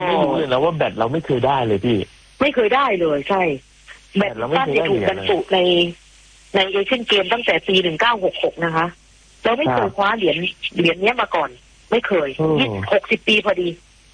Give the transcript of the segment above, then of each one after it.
ไม่รู้เลยนะว่าแบตเราไม่เคยได้เลยพี่ไม่เคยได้เลยใช่แบตตั้งแต่ถูกบรรจุในเอเชียนเกมตั้งแต่ปี1966นะคะเราไม่เคยคว้าเหรียญนี้มาก่อนไม่เคย60 ปีพอดี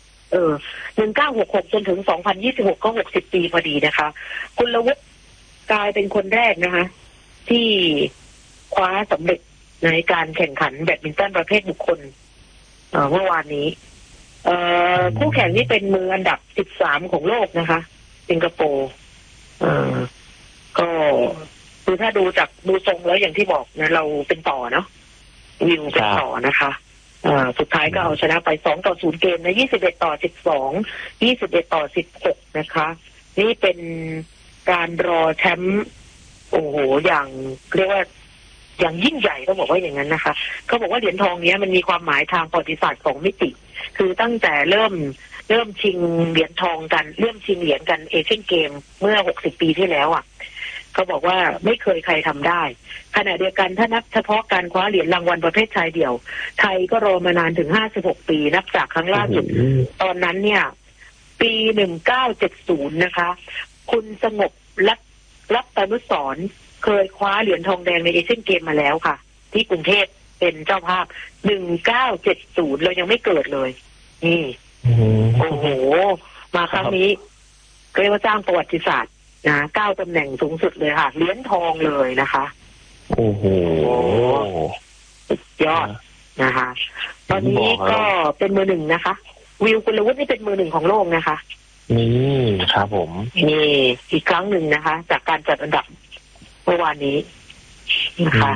1966จนถึง2026ก็60 ปีพอดีนะคะกุลวุฒิกลายเป็นคนแรกนะคะที่คว้าสำเร็จในการแข่งขันแบดมินตันประเภทบุคคลเมื่อวานนี้คู่แข่งนี่เป็นมืออันดับ13ของโลกนะคะสิงคโปร์ก็คือถ้าดูทรงแล้วอย่างที่บอกนะเราเป็นต่อเนาะวิวเป็นต่อนะคะสุดท้ายก็เอาชนะไป2-0เกมนะ21-12 21-16นะคะนี่เป็นการรอแชมป์โอ้โหอย่างเรียกว่าอย่างยิ่งใหญ่ต้องบอกว่าอย่างนั้นนะคะเขาบอกว่าเหรียญทองนี้มันมีความหมายทางประวัติศาสตร์2 มิติคือตั้งแต่เริ่มชิงเหรียญทองกันเริ่มชิงเหรียญกันเอเชียนเกมเมื่อ60 ปีที่แล้วเขาบอกว่าไม่เคยใครทำได้ขณะเดียวกันถ้านับเฉพาะการคว้าเหรียญรางวัลประเภทชายเดี่ยวไทยก็รอมานานถึง56 ปีนับจากครั้งล่าสุดตอนนั้นเนี่ยปี1970นะคะคุณสงบรัตนุสรณ์เคยคว้าเหรียญทองแดงในเอเชียนเกมมาแล้วค่ะที่กรุงเทพเป็นเจ้าภาพ1970เรายังไม่เกิดเลยนี่โอ้โหมาครั้งนี้เรียกว่าสร้างประวัติศาสตร์นะ9 ตำแหน่งสูงสุดเลยค่ะเหรียญทองเลยนะคะโอ้โหสุดยอดนะคะตอนนี้ก็เป็นมือ 1นะคะวิวกุลวุฒินี่เป็นมือ 1ของโลกนะคะนี่ครับผมนี่อีกครั้งหนึ่งนะคะจากการจัดอันดับเมื่อวานนี้นะคะ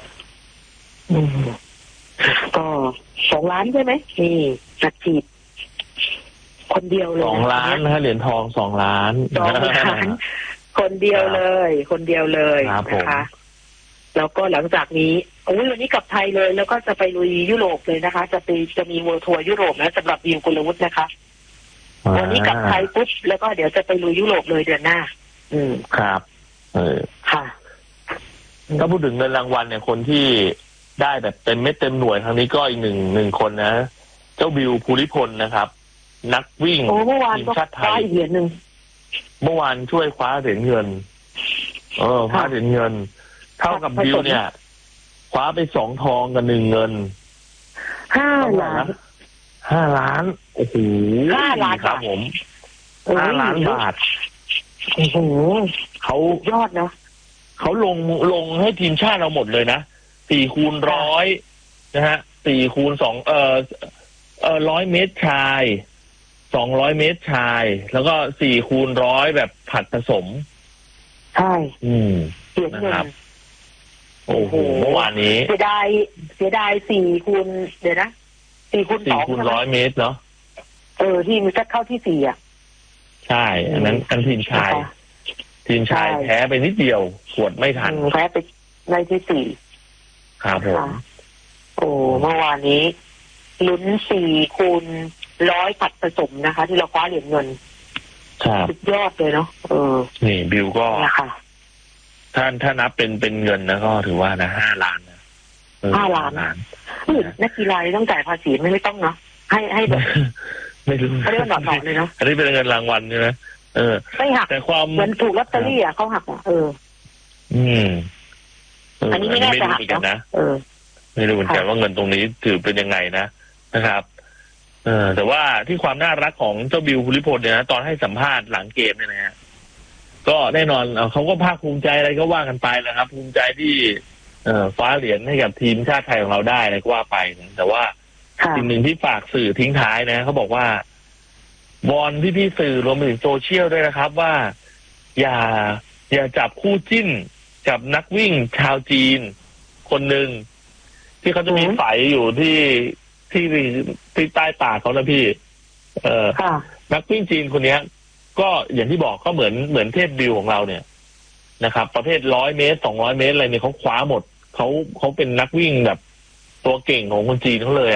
ก็2 ล้านใช่ไหมนี่อัดฉีดคนเดียวเลย 2 ล้านนะเหรียญทอง2 ล้านคนเดียวเลยนะคะแล้วก็หลังจากนี้วันนี้กลับไทยเลยแล้วก็จะไปลุยยุโรปเลยนะคะจะมีเวิลด์ทัวร์ยุโรปนะสำหรับวิวกุลวุฒินะคะวันนี้กลับไทยปุ๊บแล้วก็เดี๋ยวจะไปลุยยุโรปเลยเดือนหน้าครับค่ะก็พูดถึงเงินรางวัลเนี่ยคนที่ได้แบบเต็มเม็ดเต็มหน่วยครั้งนี้ก็อีกหนึ่งคนนะเจ้าบิวภูริพลนะครับนักวิ่งทีมชาติไทยเหรียญนึงเมื่อวานช่วยคว้าเหรียญเงินคว้าเหรียญเงินเท่ากับบิวเนี่ยคว้าไป2 ทองกับ1 เงิน 5 ล้าน 5 ล้านโอ้โห 5 ล้านครับผม5 ล้านบาทโอ้โหเขายอดนะเขาลงให้ทีมชาติเราหมดเลยนะ4x100นะฮะ4x2 100 เมตรชาย200 เมตรชายแล้วก็4x100แบบผัดผสมใช่นะครับโอ้โหเมื่อวานนี้เสียดาย4 คูณเดี๋ยวนะ4x100 เมตรเนาะที่มันจะเข้าที่4 ใช่อันนั้นทีมชายแพ้ไปนิดเดียวขวดไม่ทันแพ้ไปในที่4 ครับผมเมื่อวานนี้ลุ้น4x100ผัดผสมนะคะที่เราคว้าเหรียญเงินสุดยอดเลยเนาะนี่บิวก็ถ้านับเป็นเงินนะก็ถือว่านะ5 ล้านนะ 5 ล้านนักกีฬาต้องจ่ายภาษีไม่ต้องเนาะให้แบบไม่รู้เขาเรียกว่าหนอๆเลยเนาะอันนี้เป็นเงินรางวัลใช่ไหมไม่หักแต่ความเหมือนถูกลอตเตอรี่เขาหักอันนี้ไม่แน่ใจนะไม่รู้เหมือนกันว่าเงินตรงนี้ถือเป็นยังไงนะครับแต่ว่าที่ความน่ารักของเจ้าบิวภูริพลเนี่ยนะตอนให้สัมภาษณ์หลังเกมเนี่ยนะฮะก็แน่นอนเขาก็ภาคภูมิใจอะไรก็ว่ากันไปนะครับภูมิใจที่คว้าเหรียญให้กับทีมชาติไทยของเราได้อะไรก็ว่าไปแต่ว่าสิ่งหนึ่งที่ฝากสื่อทิ้งท้ายนะเขาบอกว่าวอนพี่สื่อรวมไปถึงโซเชียลด้วยนะครับว่าอย่าจับคู่จิ้นกับนักวิ่งชาวจีนคนหนึ่งที่เขาจะมีไฝอยู่ที่ใต้ปากเขานะพี่นักวิ่งจีนคนนี้ก็อย่างที่บอกก็เหมือนเทพบิวของเราเนี่ยนะครับประเภท100 เมตร200 เมตรอะไรเนี่ยเขาคว้าหมดเขาเป็นนักวิ่งแบบตัวเก่งของคนจีนเขาเลย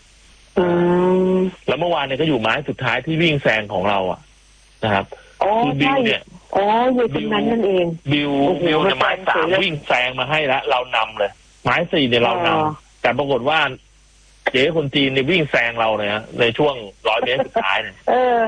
แล้วเมื่อวานเนี่ยก็อยู่ไม้สุดท้ายที่วิ่งแซงของเรานะครับคือบิวเนี่ยอยู่ตรงนั้นนั่นเองบิวเนี่ยไม้3วิ่งแซงมาให้แล้วเรานำเลยไม้4เนี่ยเรานำแต่ปรากฏว่าเจ๊คนจีนเนี่ยวิ่งแซงเราเนี่ยในช่วง100 เมตรสุดท้ายเนี่ย